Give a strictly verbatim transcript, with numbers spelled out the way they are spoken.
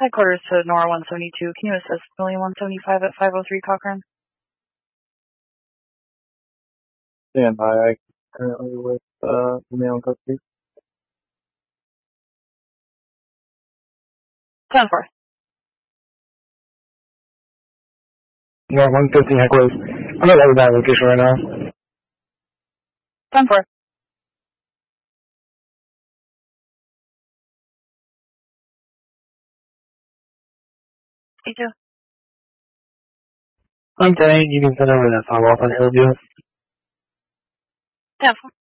Headquarters to Nora one seventy-two. Can you assist Million one seventy-five at five oh three Cochrane? Stand by. I currently with uh, email and custody. ten four. Nora one fifty headquarters. I'm at that location right now. ten four. eight two. I'm saying you can send over that follow-up on interview. ten four.